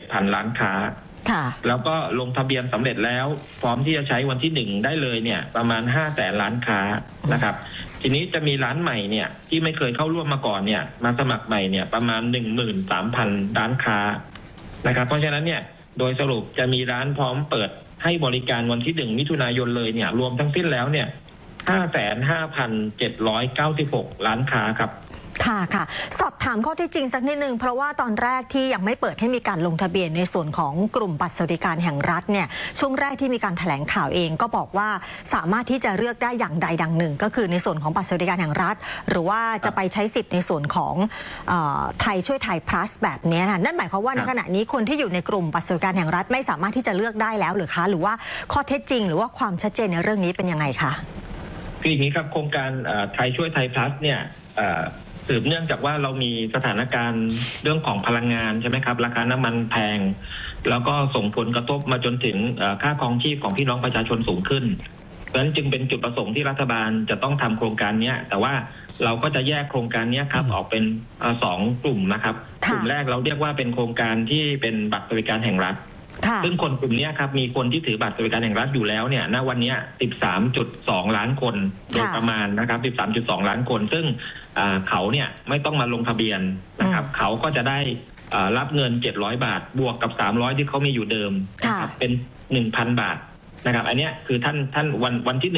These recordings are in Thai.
7,000 ล้านค้าแล้วก็ลงทะเบียนสำเร็จแล้วพร้อมที่จะใช้วันที่1ได้เลยเนี่ยประมาณ500,000 ล้านค้านะครับทีนี้จะมีร้านใหม่เนี่ยที่ไม่เคยเข้าร่วมมาก่อนเนี่ยมาสมัครใหม่เนี่ยประมาณ 13,000 ร้านค้านะครับเพราะฉะนั้นเนี่ยโดยสรุปจะมีร้านพร้อมเปิดให้บริการวันที่1 มิถุนายนเลยเนี่ยรวมทั้งสิ้นแล้วเนี่ย 55,796 ล้านค้าครับค่ะสอบถามข้อที่จริงสักนิดนึงเพราะว่าตอนแรกที่ยังไม่เปิดให้มีการลงทะเบียนในส่วนของกลุ่มบัตรสวัสดิการแห่งรัฐเนี่ยช่วงแรกที่มีการแถลงข่าวเองก็บอกว่าสามารถที่จะเลือกได้อย่างใดดังหนึ่งก็คือในส่วนของบัตรสวัสดิการแห่งรัฐหรือว่าจะไปใช้สิทธิ์ในส่วนของไทยช่วยไทย plus แบบนี้นะนั่นหมายความว่าในขณะนี้คนที่อยู่ในกลุ่มบัตรสวัสดิการแห่งรัฐไม่สามารถที่จะเลือกได้แล้วหรือคะหรือว่าข้อเท็จจริงหรือว่าความชัดเจนในเรื่องนี้เป็นยังไงคะคืออย่างนี้ครับโครงการไทยช่วยไทย plus เนี่ยสืบเนื่องจากว่าเรามีสถานการณ์เรื่องของพลังงานใช่ไหมครับราคาน้ำมันแพงแล้วก็ส่งผลกระทบมาจนถึงค่าครองชีพของพี่น้องประชาชนสูงขึ้นเพราะฉะนั้นจึงเป็นจุดประสงค์ที่รัฐบาลจะต้องทำโครงการนี้แต่ว่าเราก็จะแยกโครงการนี้ครับออกเป็น2 กลุ่มนะครับกลุ่มแรกเราเรียกว่าเป็นโครงการที่เป็นบัตรสวัสดิการแห่งรัฐซึ่งคนกลุ่มนี้ครับมีคนที่ถือบัตรสวัสดิการแห่งรัฐอยู่แล้วเนี่ยณวันนี้ 13.2 ล้านคนโดยประมาณนะครับ 13.2 ล้านคนซึ่งเขาเนี่ยไม่ต้องมาลงทะเบียนนะครับเขาก็จะได้รับเงิน700 บาทบวกกับ300ที่เขามีอยู่เดิมนะครับเป็น 1,000 บาทนะครับอันนี้คือท่านวันที่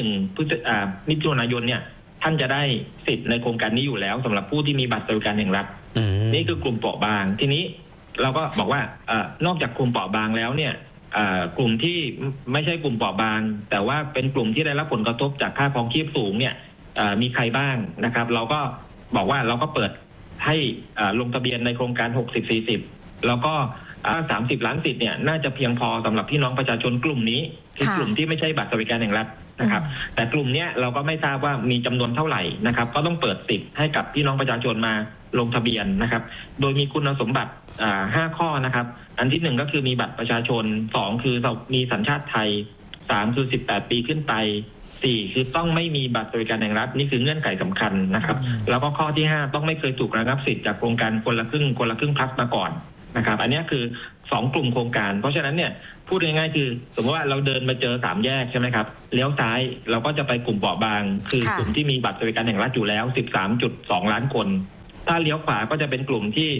1 มิถุนายนเนี่ยท่านจะได้สิทธิ์ในโครงการนี้อยู่แล้วสำหรับผู้ที่มีบัตรสวัสดิการแห่งรัฐนี่คือกลุ่มเปราะบางทีนี้เราก็บอกว่านอกจากกลุ่มเปราะบางแล้วเนี่ยกลุ่มที่ไม่ใช่กลุ่มเปราะบางแต่ว่าเป็นกลุ่มที่ได้รับผลกระทบจากค่าครองชีพสูงเนี่ยมีใครบ้างนะครับเราก็บอกว่าเราก็เปิดให้ลงทะเบียนในโครงการ60-40แล้วก็30 ล้านสิทธิ์เนี่ยน่าจะเพียงพอสำหรับพี่น้องประชาชนกลุ่มนี้คือกลุ่มที่ไม่ใช่บัตรสวัสดิการแห่งรัฐนะครับแต่กลุ่มนี้เราก็ไม่ทราบว่ามีจำนวนเท่าไหร่นะครับก็ต้องเปิดสิทธิ์ให้กับพี่น้องประชาชนมาลงทะเบียนนะครับโดยมีคุณสมบัติ5 ข้อนะครับอันที่1ก็คือมีบัตรประชาชน2คือมีสัญชาติไทย3คือ18 ปีขึ้นไป4คือต้องไม่มีบัตรสวัสดิการแห่งรัฐนี่คือเงื่อนไขสำคัญนะครับแล้วก็ข้อที่5ต้องไม่เคยถูกระงับสิทธิ์จากโครงการคนละครึ่งพลัสมาก่อนนะครับอันนี้คือ2 กลุ่มโครงการเพราะฉะนั้นเนี่ยพูดง่ายๆคือสมมติว่าเราเดินมาเจอ3 แยกใช่ไหมครับเลี้ยวซ้ายเราก็จะไปกลุ่มเปราะบางคือกลุ่มที่มีบัตรสวัสดิการแห่งรัฐอยู่แล้ว 13.2 ล้านคนถ้าเลี้ยวขวาก็จะเป็นกลุ่มที่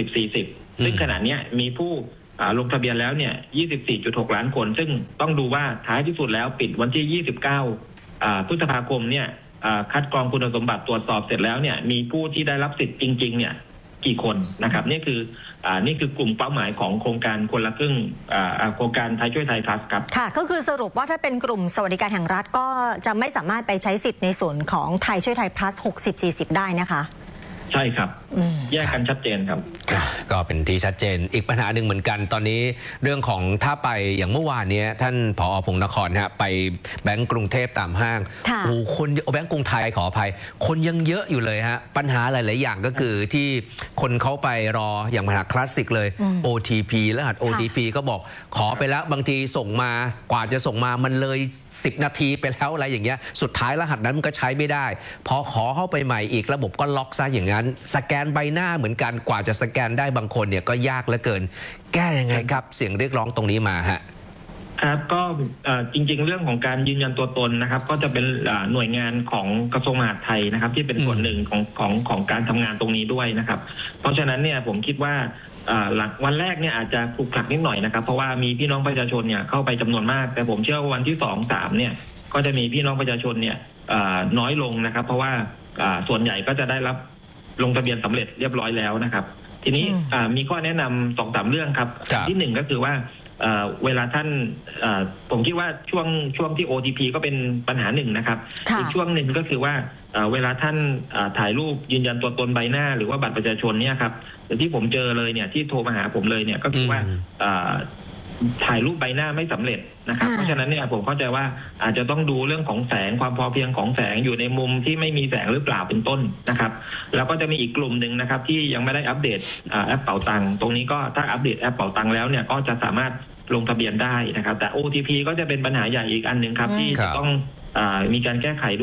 60-40ซึ่งขณะนี้มีผู้ลงทะเบียนแล้วเนี่ย 24.6 ล้านคนซึ่งต้องดูว่าท้ายที่สุดแล้วปิดวันที่29 พฤษภาคมเนี่ยคัดกรองคุณสมบัติตรวจสอบเสร็จแล้วเนี่ยมีผู้ที่ได้รับสิทธิ์จริงๆเนี่ยกี่คนนะครับนี่คือกลุ่มเป้าหมายของโครงการคนละครึ่งโครงการไทยช่วยไทยพลัสครับค่ะก็คือสรุปว่าถ้าเป็นกลุ่มสวัสดิการแห่งรัฐก็จะไม่สามารถไปใช้สิทธิ์ในส่วนของไทยช่วยไทยพลัส60-40ได้นะคะใช่ครับแยกกันชัดเจนครับก็เป็นที่ชัดเจนอีกปัญหาหนึ่งเหมือนกันตอนนี้เรื่องของถ้าไปอย่างเมื่อวานนี้ท่านผอ.พงษ์นครฮะไปแบงก์กรุงเทพตามห้างโอ้คนแบงก์กรุงไทยขออภัยคนยังเยอะอยู่เลยฮะปัญหาหลายๆอย่างก็คือที่คนเขาไปรออย่างปัญหาคลาสสิกเลย OTP รหัส OTP ก็บอกขอไปแล้วบางทีส่งมากว่าจะส่งมามันเลย10 นาทีไปแล้วอะไรอย่างเงี้ยสุดท้ายรหัสนั้นมันก็ใช้ไม่ได้พอขอเข้าไปใหม่อีกระบบก็ล็อกซะอย่างนั้นสแกนใบหน้าเหมือนกันกว่าจะสแกนได้บางคนเนี่ยก็ยากเหลือเกินแก้ยังไงครับเสียงเรียกร้องตรงนี้มาฮะครับก็จริงๆเรื่องของการยืนยันตัวตนนะครับก็จะเป็นหน่วยงานของกระทรวงมหาดไทยนะครับที่เป็นส่วนหนึ่งของการทำงานตรงนี้ด้วยนะครับเพราะฉะนั้นเนี่ยผมคิดว่าหลักวันแรกเนี่ยอาจจะคลุกคลักนิดหน่อยนะครับเพราะว่ามีพี่น้องประชาชนเนี่ยเข้าไปจำนวนมากแต่ผมเชื่อว่าวันที่2-3เนี่ยก็จะมีพี่น้องประชาชนเนี่ยน้อยลงนะครับเพราะว่าส่วนใหญ่ก็จะได้รับลงทะเบียนสำเร็จเรียบร้อยแล้วนะครับทีนี้มีข้อแนะนำ2-3เรื่องครับที่1ก็คือว่าเวลาท่านผมคิดว่าช่วงที่ OTP ก็เป็นปัญหาหนึ่งนะครับอีกช่วงหนึ่งก็คือว่าเวลาท่านถ่ายรูปยืนยันตัวตนใบหน้าหรือว่าบัตรประชาชนเนี่ยครับที่ผมเจอเลยเนี่ยที่โทรมาหาผมเลยเนี่ยก็คือว่าถ่ายรูปใบหน้าไม่สำเร็จนะครับเพราะฉะนั้นเนี่ยผมเข้าใจว่าอาจจะต้องดูเรื่องของแสงความพอเพียงของแสงอยู่ในมุมที่ไม่มีแสงหรือเปล่าเป็นต้นนะครับแล้วก็จะมีอีกกลุ่มหนึ่งนะครับที่ยังไม่ได้อัปเดตแอปเป๋าตังค์ตรงนี้ก็ถ้าอัปเดตแอปเป๋าตังค์แล้วเนี่ยก็จะสามารถลงทะเบียนได้นะครับแต่ OTP ก็จะเป็นปัญหาใหญ่อีกอันหนึ่งครับที่จะต้องมีการแก้ไขด้วย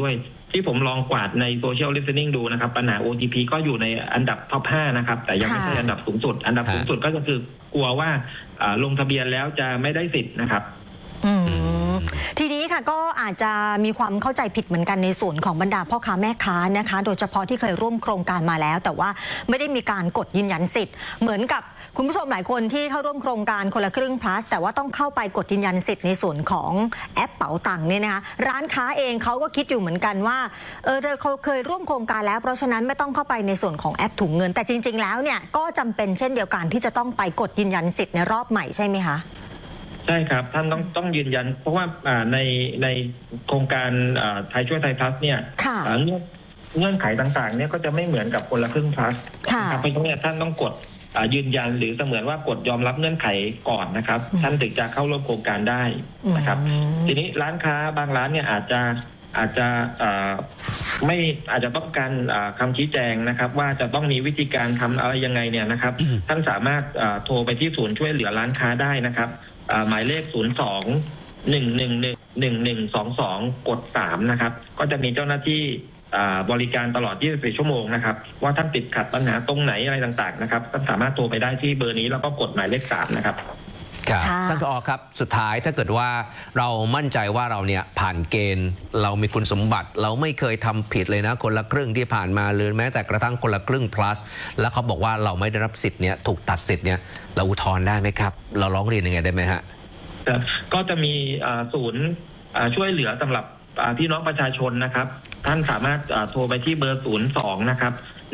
ที่ผมลองกวาดในโซเชียลลิสติ้งดูนะครับปัญหา OTP ก็อยู่ในอันดับท็อป 5นะครับแต่ยังไม่ใช่อันดับสูงสุดอันดับสูงสุดก็คือกลัวว่าลงทะเบียนแล้วจะไม่ได้สิทธิ์นะครับทีนี้ค่ะก็อาจจะมีความเข้าใจผิดเหมือนกันในส่วนของบรรดาพ่อค้าแม่ค้านะคะโดยเฉพาะที่เคยร่วมโครงการมาแล้วแต่ว่าไม่ได้มีการกดยืนยันสิทธิ์เหมือนกับคุณผู้ชมหลายคนที่เข้าร่วมโครงการคนละครึ่ง plus แต่ว่าต้องเข้าไปกดยืนยันสิทธิ์ในส่วนของแอปเป๋าตังค์เนี่ยนะคะร้านค้าเองเขาก็คิดอยู่เหมือนกันว่าเขาเคยร่วมโครงการแล้วเพราะฉะนั้นไม่ต้องเข้าไปในส่วนของแอปถุงเงินแต่จริงๆแล้วเนี่ยก็จำเป็นเช่นเดียวกันที่จะต้องไปกดยืนยันสิทธิ์ในรอบใหม่ใช่ไหมคะใช่ครับท่านต้องยืนยันเพราะว่าในโครงการไทยช่วยไทยพลัสเนี่ยเงื่อนไขต่างๆเนี่ยก็จะไม่เหมือนกับคนละครึ่งพลัสเพราะฉะนั้นท่านต้องกดยืนยันหรือเสมือนว่ากดยอมรับเงื่อนไขก่อนนะครับท่านถึงจะเข้าร่วมโครงการได้นะครับทีนี้ร้านค้าบางร้านเนี่ยอาจจะไม่อาจจะต้องการคำชี้แจงนะครับว่าจะต้องมีวิธีการทำอะไรยังไงเนี่ยนะครับท่านสามารถโทรไปที่ศูนย์ช่วยเหลือร้านค้าได้นะครับหมายเลข02-111-1122กด3นะครับก็จะมีเจ้าหน้าที่บริการตลอด24ชั่วโมงนะครับว่าท่านติดขัดปัญหาตรงไหนอะไรต่างๆนะครับท่านสามารถโทรไปได้ที่เบอร์นี้แล้วก็กดหมายเลข3นะครับครับท่านผอ.ครับสุดท้ายถ้าเกิดว่าเรามั่นใจว่าเราเนี่ยผ่านเกณฑ์เรามีคุณสมบัติเราไม่เคยทำผิดเลยนะคนละครึ่งที่ผ่านมาหรือแม้แต่กระทั่งคนละครึ่ง plus แล้วเขาบอกว่าเราไม่ได้รับสิทธิ์เนี่ยถูกตัดสิทธิ์เนี่ยเราอุทธรณ์ได้ไหมครับเราร้องเรียนยังไงได้ไหมฮะก็จะมีศูนย์ช่วยเหลือสำหรับพี่น้องประชาชนนะครับท่านสามารถโทรไปที่เบอร์02นะครับ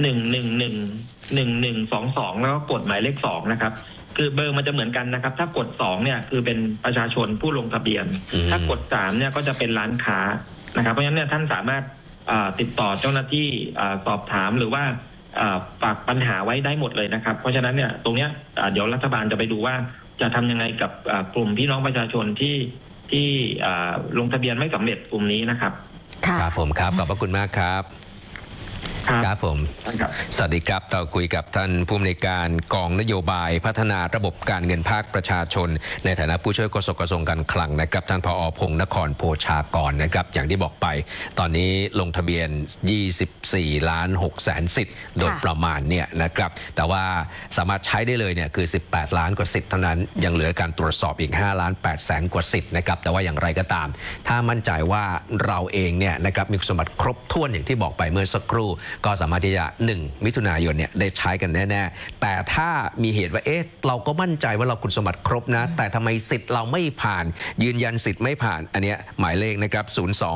111-1122แล้วก็กดหมายเลข2นะครับคือเบอร์มันจะเหมือนกันนะครับถ้ากด2เนี่ยคือเป็นประชาชนผู้ลงทะเบียนถ้ากด3เนี่ยก็จะเป็นร้านค้านะครับเพราะฉะนั้นเนี่ยท่านสามารถติดต่อเจ้าหน้าที่สอบถามหรือว่าฝากปัญหาไว้ได้หมดเลยนะครับเพราะฉะนั้นเนี่ยตรงเนี้ยเดี๋ยวรัฐบาลจะไปดูว่าจะทำยังไงกับกลุ่มพี่น้องประชาชนที่ลงทะเบียนไม่สำเร็จกลุ่มนี้นะครับครับผมครับขอบพระคุณมากครับครับผมสวัสดีครับเราคุยกับท่านผู้อำนวยการกองนโยบายพัฒนาระบบการเงินภาคประชาชนในฐานะผู้ช่วยโฆษกกระทรวงการคลังนะครับท่านผอ.พงษ์นครโภชากรนะครับอย่างที่บอกไปตอนนี้ลงทะเบียน24.6 ล้านสิทธิ์โดยประมาณเนี่ยนะครับแต่ว่าสามารถใช้ได้เลยเนี่ยคือ18ล้านกว่าสิทธิ์เท่านั้นยังเหลือการตรวจสอบอีก5.8 ล้านกว่าสิทธิ์นะครับแต่ว่าอย่างไรก็ตามถ้ามั่นใจว่าเราเองเนี่ยนะครับมีคุณสมบัติครบถ้วนอย่างที่บอกไปเมื่อสักครู่ก็สามารถที่จะ1มิถุนายนเนี่ยได้ใช้กันแน่ๆแต่ถ้ามีเหตุว่าเราก็มั่นใจว่าเราคุณสมบัติครบนะแต่ทำไมสิทธิ์เราไม่ผ่านยืนยันสิทธิ์ไม่ผ่านอันเนี้ยหมายเลขนะครับ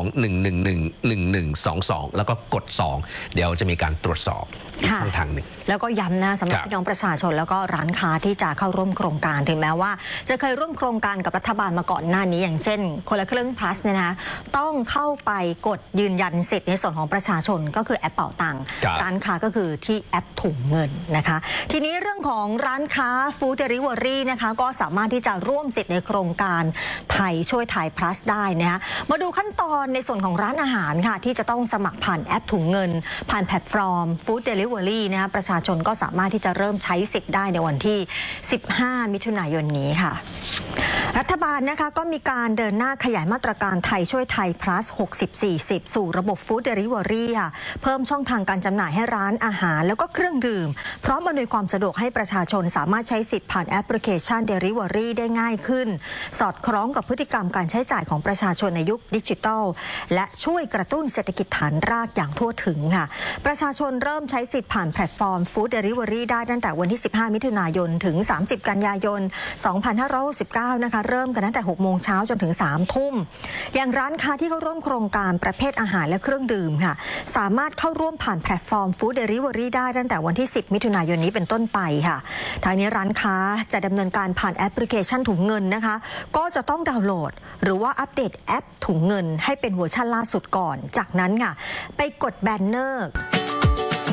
02-111-1122แล้วก็กด2เดี๋ยวจะมีการตรวจสอบช่องทางหนึ่งแล้วก็ย้ำนะสำหรับพี่น้องประชาชนแล้วก็ร้านค้าที่จะเข้าร่วมโครงการถึงแม้ว่าจะเคยร่วมโครงการกับรัฐบาลมาก่อนหน้านี้อย่างเช่นคนละครึ่ง plus เนี่ยนะต้องเข้าไปกดยืนยันสิทธิ์ในส่วนของประชาชนก็คือแอปเป๋าตังค์ร้านค้าก็คือที่แอปถุงเงินนะคะทีนี้เรื่องของร้านค้าฟู้ดเดลิเวอรี่นะคะก็สามารถที่จะร่วมสิทธิ์ในโครงการไทยช่วยไทย plus ได้นะคะมาดูขั้นตอนในส่วนของร้านอาหารค่ะที่จะต้องสมัครผ่านแอปถุงเงินผ่านแพลตฟอร์มฟู้ดเดลิเวอรี่นะคะประชาชนก็สามารถที่จะเริ่มใช้สิทธิ์ได้ในวันที่15มิถุนายนนี้ค่ะรัฐบาลนะคะก็มีการเดินหน้าขยายมาตรการไทยช่วยไทย plus 60-40 สู่ระบบฟู้ดเดลิเวอรี่ค่ะเพิ่มช่องทางการจำหน่ายให้ร้านอาหารแล้วก็เครื่องดื่มพร้อมอำนวยความสะดวกให้ประชาชนสามารถใช้สิทธิ์ผ่านแอปพลิเคชัน Delivery ได้ง่ายขึ้นสอดคล้องกับพฤติกรรมการใช้จ่ายของประชาชนในยุคดิจิทัลและช่วยกระตุ้นเศรษฐกิจฐานรากอย่างทั่วถึงค่ะประชาชนเริ่มใช้สิทธิ์ผ่านแพลตฟอร์ม Food Delivery ได้ตั้งแต่วันที่15มิถุนายนถึง30กันยายน2569นะคะเริ่มกันตั้งแต่6โมงเช้าจนถึง3ทุ่มอย่างร้านค้าที่เข้าร่วมโครงการประเภทอาหารและเครื่องดื่มค่ะสามารถเข้าร่วมผ่านแพลตฟอร์ม Food Delivery ได้ตั้งแต่วันที่10มิถุนายนนี้เป็นต้นไปค่ะทางนี้ร้านค้าจะดำเนินการผ่านแอปพลิเคชันถุงเงินนะคะก็จะต้องดาวน์โหลดหรือว่าอัปเดตแอปถุงเงินให้เป็นเวอร์ชันล่าสุดก่อนจากนั้นค่ะไปกดแบนเนอร์